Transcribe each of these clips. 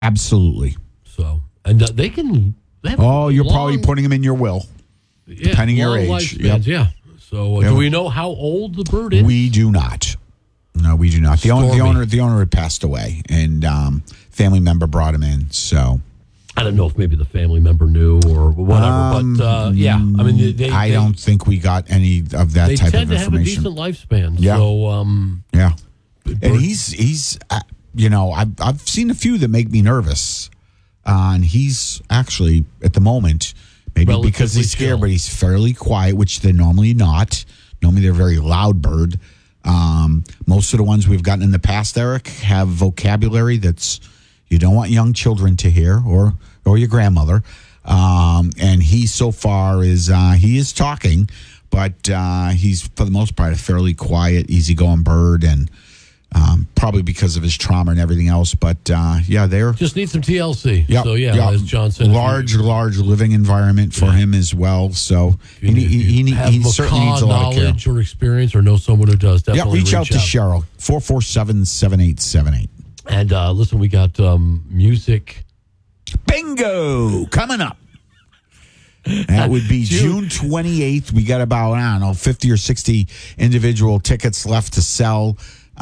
Absolutely. So, and they can. They have you're probably putting them in your will, depending your age. Yep. Yeah. So, do we know how old the bird is? We do not. No, we do not. The owner had passed away, and family member brought him in. So I don't know if maybe the family member knew or whatever, but yeah, I mean, I don't think we got any of that type of information. They tend to have a decent lifespan. Yeah. So, yeah, and he's I've seen a few that make me nervous, and he's actually at the moment maybe because he's scared, but he's fairly quiet, which they're normally not. Normally they're a very loud bird. Most of the ones we've gotten in the past, Eric, have vocabulary that's you don't want young children to hear or your grandmother. And he so far he is talking, but he's for the most part a fairly quiet, easygoing bird, and probably because of his trauma and everything else. But they're just need some TLC. Yep, so as John said, large living environment for him as well. So he certainly needs a lot of care. Knowledge or experience, or know someone who does. Definitely reach out to Cheryl 447-7878. And listen, we got music bingo coming up. That would be June 28th. We got about 50 or 60 individual tickets left to sell.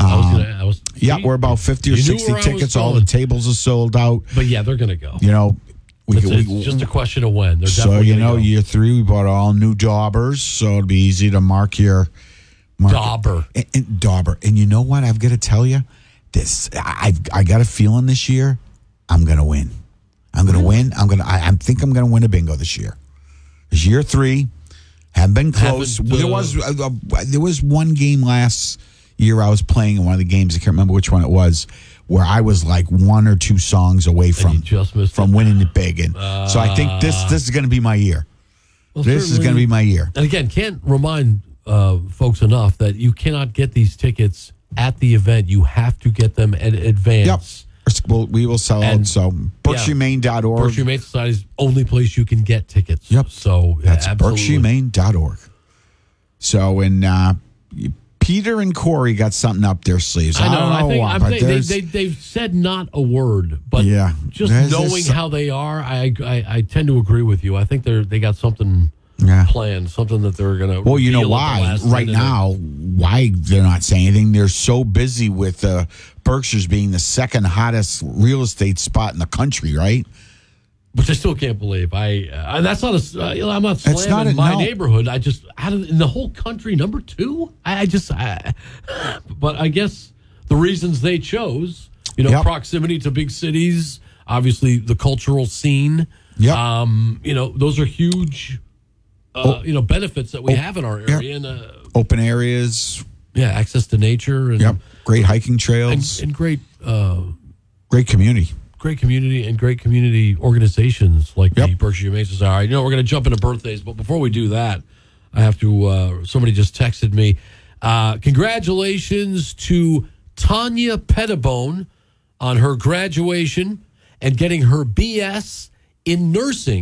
We're about 50 or 60 tickets. All the tables are sold out. But yeah, they're going to go. It's just a question of when. So, year 3, we bought all new daubers, so it'll be easy to mark dauber. And dauber. And you know what? I've got to tell you, I got a feeling this year I'm going to win. I'm going to win. I think I'm going to win a bingo this year. It's year 3. Have been close. There was one game last year I was playing in one of the games. I can't remember which one it was, where I was like 1 or 2 songs away from winning it big. And so I think this is going to be my year. This is going to be my year. And again, can't remind folks enough that you cannot get these tickets at the event. You have to get them in advance. Yep. We will sell out. So BerkshireMaine.org. Berkshire Maine Society is the only place you can get tickets. Yep. So that's BerkshireMaine.org. So Peter and Corey got something up their sleeves. They've said not a word, but just knowing how they are, I tend to agree with you. I think they got something planned, something that they're going to. Well, you know why? Right now, why they're not saying anything? They're so busy with Berkshire's being the second hottest real estate spot in the country, right? Which I still can't believe. I'm not slamming my neighborhood. I just in the whole country, number 2. But I guess the reasons they chose, proximity to big cities, obviously the cultural scene. Yep. Those are huge. Benefits that we have in our area, and open areas. Access to nature, and great hiking trails, and great community. Great community and great community organizations like the Berkshire Maine Society. We're going to jump into birthdays, but before we do that, I have to. Somebody just texted me. Congratulations to Tanya Pettibone on her graduation and getting her BS in nursing.